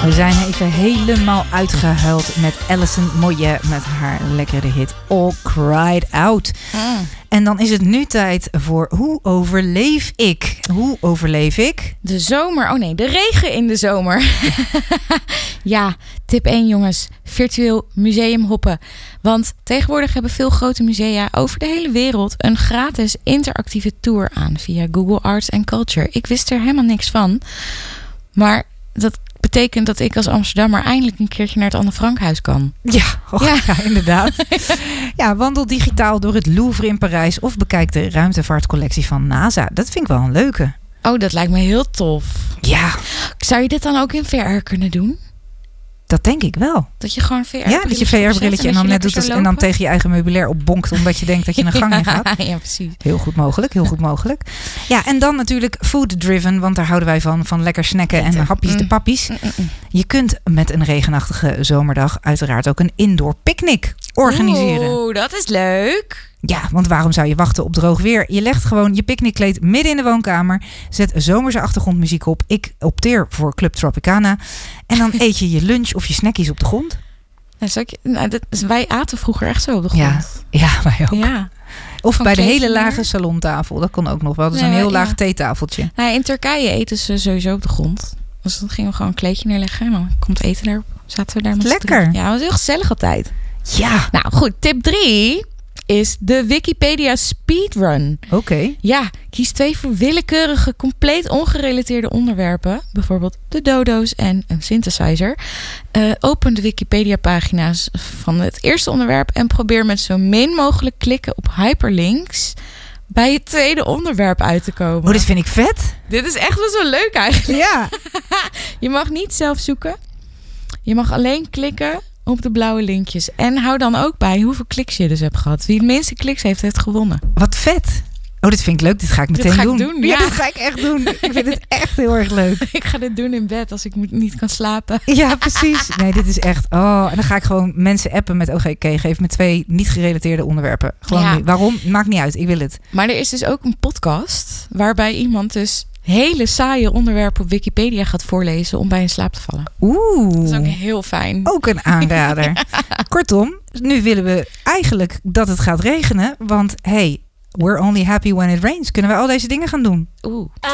We zijn even helemaal uitgehuild met Alison Moyet met haar lekkere hit All Cried Out. En dan is het nu tijd voor Hoe overleef ik? Hoe overleef ik? De zomer. Oh nee, de regen in de zomer. Ja, tip 1 jongens. Virtueel museum hoppen. Want tegenwoordig hebben veel grote musea over de hele wereld een gratis interactieve tour aan via Google Arts and Culture. Ik wist er helemaal niks van. Maar dat betekent dat ik als Amsterdammer eindelijk een keertje naar het Anne Frankhuis kan. Ja, ja, inderdaad. Ja, wandel digitaal door het Louvre in Parijs of bekijk de ruimtevaartcollectie van NASA. Dat vind ik wel een leuke. Oh, dat lijkt me heel tof. Ja. Zou je dit dan ook in VR kunnen doen? Dat denk ik wel. Dat je gewoon VR Ja, dat je VR-brilletje en dan net doet en dan tegen je eigen meubilair opbonkt omdat je denkt dat je een gang in gaat. Ja, precies. Heel goed mogelijk, heel goed mogelijk. Ja, en dan natuurlijk food-driven, want daar houden wij van lekker snacken en hapjes de pappies. Je kunt met een regenachtige zomerdag uiteraard ook een indoor picknick organiseren. Oeh, dat is leuk. Ja, want waarom zou je wachten op droog weer? Je legt gewoon je picknickkleed midden in de woonkamer. Zet zomerse achtergrondmuziek op. Ik opteer voor Club Tropicana. En dan eet je je lunch of je snackies op de grond. Wij aten vroeger echt zo op de grond. Ja, wij ook. Ja. Of Van bij de hele kleedje lage salontafel. Dat kon ook nog wel. Dus een heel laag theetafeltje. Nou, in Turkije eten ze sowieso op de grond. Dus dan gingen we gewoon een kleedje neerleggen. En dan komt eten daarop. Zaten we daar met lekker. Ja, dat was heel gezellig altijd. Ja. Nou goed, tip 3 is de Wikipedia Speedrun. Oké. Ja, kies 2 voor willekeurige, compleet ongerelateerde onderwerpen. Bijvoorbeeld de dodo's en een synthesizer. Open de Wikipedia-pagina's van het eerste onderwerp en probeer met zo min mogelijk klikken op hyperlinks bij het tweede onderwerp uit te komen. Oh, dit vind ik vet. Dit is echt best wel leuk eigenlijk. Ja. Je mag niet zelf zoeken. Je mag alleen klikken op de blauwe linkjes. En hou dan ook bij hoeveel kliks je dus hebt gehad. Wie het minste kliks heeft, heeft gewonnen. Wat vet. Oh, dit vind ik leuk. Dit ga ik meteen doen. Ja, dit ga ik echt doen. Ik vind het echt heel erg leuk. Ik ga dit doen in bed als ik niet kan slapen. Ja, precies. Nee, dit is echt... Oh, en dan ga ik gewoon mensen appen met... Oké, geef me 2 niet gerelateerde onderwerpen. Gewoon nu. Waarom? Maakt niet uit. Ik wil het. Maar er is dus ook een podcast waarbij iemand dus hele saaie onderwerpen op Wikipedia gaat voorlezen om bij in slaap te vallen. Oeh. Dat is ook heel fijn. Ook een aanrader. Ja. Kortom, nu willen we eigenlijk dat het gaat regenen. Want hey, we're only happy when it rains. Kunnen we al deze dingen gaan doen? Oeh.